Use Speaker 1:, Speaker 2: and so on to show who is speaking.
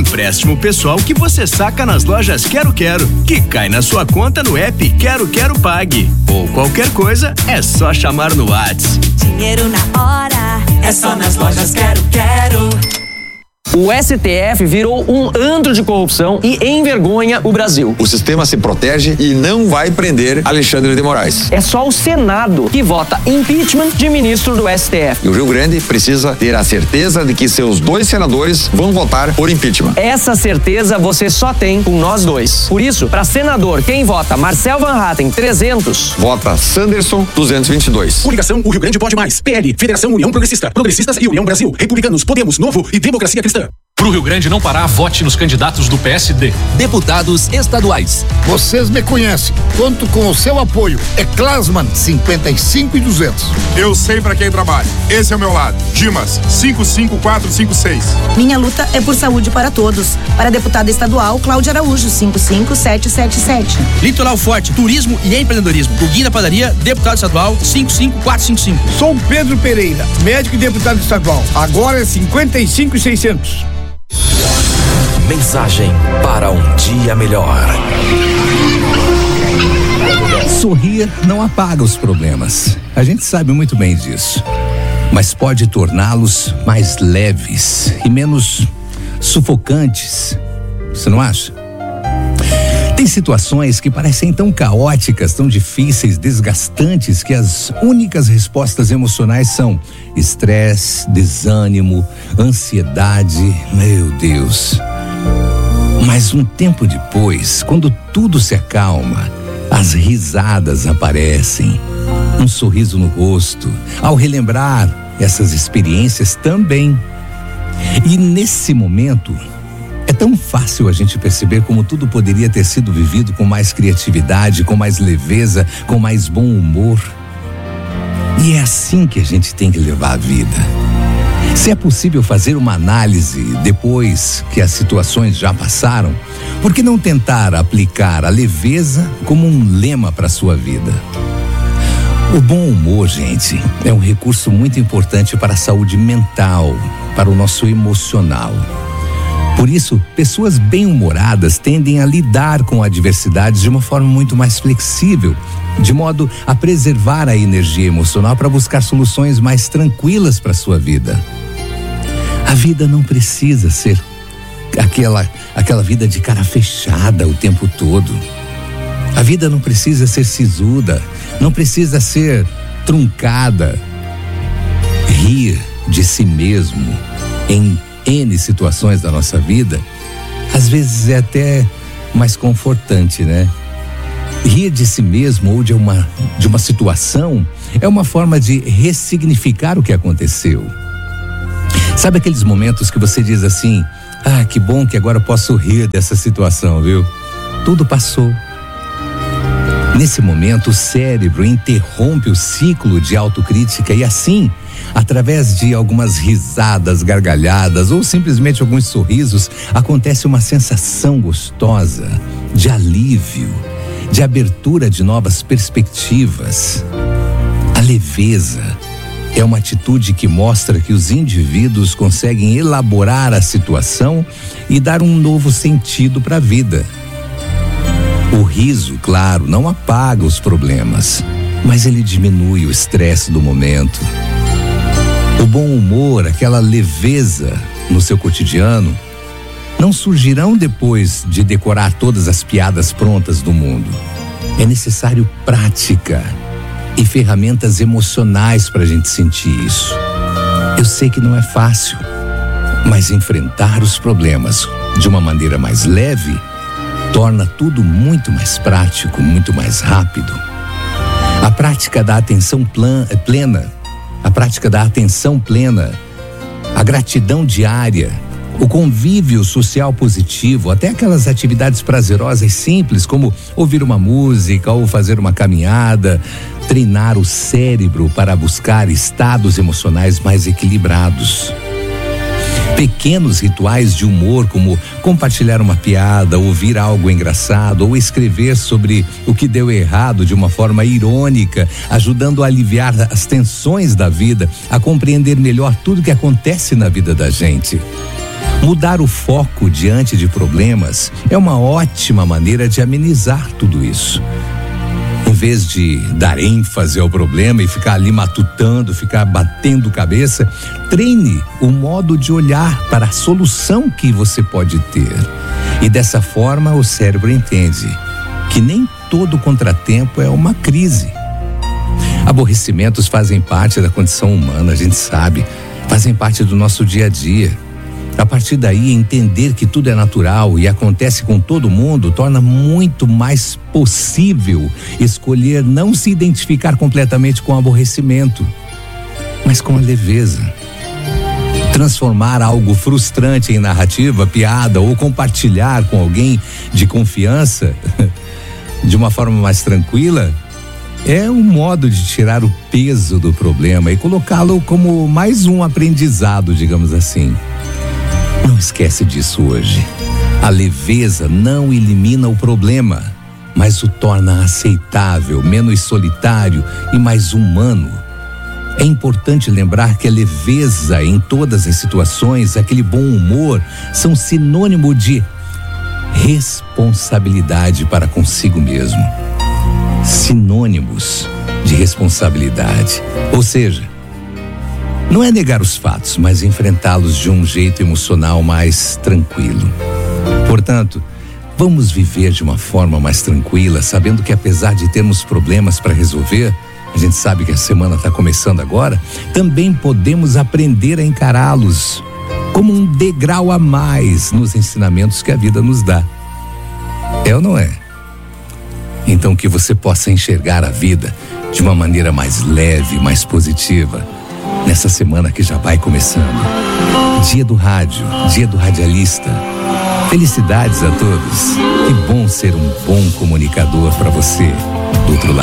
Speaker 1: empréstimo pessoal que você saca nas lojas Quero Quero, que cai na sua conta no app Quero Quero Pague. Ou qualquer coisa, é só chamar no WhatsApp.
Speaker 2: Dinheiro na hora, é só nas lojas Quero Quero.
Speaker 3: O STF virou um antro de corrupção e envergonha o Brasil.
Speaker 4: O sistema se protege e não vai prender Alexandre de Moraes.
Speaker 3: É só o Senado que vota impeachment de ministro do STF.
Speaker 4: E o Rio Grande precisa ter a certeza de que seus 2 senadores vão votar por impeachment.
Speaker 3: Essa certeza você só tem com nós 2. Por isso, para senador, quem vota Marcel Van Hatten, 300.
Speaker 4: Vota Sanderson, 222.
Speaker 5: Coligação O Rio Grande Pode Mais. PL, Federação União Progressista. Progressistas e União Brasil. Republicanos, Podemos, Novo e Democracia Cristã.
Speaker 6: Pro Rio Grande não parar, vote nos candidatos do PSD.
Speaker 7: Deputados estaduais.
Speaker 8: Vocês me conhecem. Conto com o seu apoio. É Klasman, 55,200.
Speaker 9: Eu sei pra quem trabalha. Esse é o meu lado. Dimas, 55456.
Speaker 10: Minha luta é por saúde para todos. Para deputada estadual, Cláudia Araújo, 55777.
Speaker 11: Litoral Forte, turismo e empreendedorismo. O Guia da Padaria, deputado estadual, 55455.
Speaker 8: Sou Pedro Pereira, médico e deputado estadual. Agora é 55,600.
Speaker 7: Mensagem para um dia melhor.
Speaker 12: Sorrir não apaga os problemas. A gente sabe muito bem disso. Mas pode torná-los mais leves e menos sufocantes. Você não acha? Tem situações que parecem tão caóticas, tão difíceis, desgastantes, que as únicas respostas emocionais são estresse, desânimo, ansiedade. Meu Deus. Mas um tempo depois, quando tudo se acalma, as risadas aparecem, um sorriso no rosto, ao relembrar essas experiências também. E nesse momento, é tão fácil a gente perceber como tudo poderia ter sido vivido com mais criatividade, com mais leveza, com mais bom humor. E é assim que a gente tem que levar a vida. Se é possível fazer uma análise depois que as situações já passaram, por que não tentar aplicar a leveza como um lema para a sua vida? O bom humor, gente, é um recurso muito importante para a saúde mental, para o nosso emocional. Por isso, pessoas bem-humoradas tendem a lidar com adversidades de uma forma muito mais flexível, de modo a preservar a energia emocional para buscar soluções mais tranquilas para a sua vida. A vida não precisa ser aquela vida de cara fechada o tempo todo. A vida não precisa ser sisuda, não precisa ser truncada. Rir de si mesmo em N situações da nossa vida, às vezes é até mais confortante, né? Rir de si mesmo ou de uma situação é uma forma de ressignificar o que aconteceu. Sabe aqueles momentos que você diz assim: ah, que bom que agora eu posso rir dessa situação, viu? Tudo passou. Nesse momento, o cérebro interrompe o ciclo de autocrítica e assim, através de algumas risadas, gargalhadas ou simplesmente alguns sorrisos, acontece uma sensação gostosa de alívio, de abertura de novas perspectivas. A leveza é uma atitude que mostra que os indivíduos conseguem elaborar a situação e dar um novo sentido para a vida. O riso, claro, não apaga os problemas, mas ele diminui o estresse do momento. O bom humor, aquela leveza no seu cotidiano, não surgirão depois de decorar todas as piadas prontas do mundo. É necessário prática e ferramentas emocionais para a gente sentir isso. Eu sei que não é fácil, mas enfrentar os problemas de uma maneira mais leve torna tudo muito mais prático, muito mais rápido. A prática da atenção plena, a gratidão diária, o convívio social positivo, até aquelas atividades prazerosas simples como ouvir uma música ou fazer uma caminhada, treinar o cérebro para buscar estados emocionais mais equilibrados. Pequenos rituais de humor, como compartilhar uma piada, ouvir algo engraçado ou escrever sobre o que deu errado de uma forma irônica, ajudando a aliviar as tensões da vida, a compreender melhor tudo que acontece na vida da gente. Mudar o foco diante de problemas é uma ótima maneira de amenizar tudo isso. Em vez de dar ênfase ao problema e ficar ali matutando, ficar batendo cabeça, treine o modo de olhar para a solução que você pode ter. E dessa forma o cérebro entende que nem todo contratempo é uma crise. Aborrecimentos fazem parte da condição humana, a gente sabe, fazem parte do nosso dia a dia. A partir daí, entender que tudo é natural e acontece com todo mundo torna muito mais possível escolher não se identificar completamente com o aborrecimento, mas com a leveza. Transformar algo frustrante em narrativa, piada ou compartilhar com alguém de confiança de uma forma mais tranquila é um modo de tirar o peso do problema e colocá-lo como mais um aprendizado, digamos assim. Não esquece disso hoje. A leveza não elimina o problema, mas o torna aceitável, menos solitário e mais humano. É importante lembrar que a leveza em todas as situações, aquele bom humor, são sinônimo de responsabilidade para consigo mesmo. Sinônimos de responsabilidade. Ou seja, não é negar os fatos, mas enfrentá-los de um jeito emocional mais tranquilo. Portanto, vamos viver de uma forma mais tranquila, sabendo que apesar de termos problemas para resolver, a gente sabe que a semana está começando agora, também podemos aprender a encará-los como um degrau a mais nos ensinamentos que a vida nos dá. É ou não é? Então que você possa enxergar a vida de uma maneira mais leve, mais positiva, nessa semana que já vai começando. Dia do rádio, dia do radialista. Felicidades a todos. Que bom ser um bom comunicador para você do outro lado.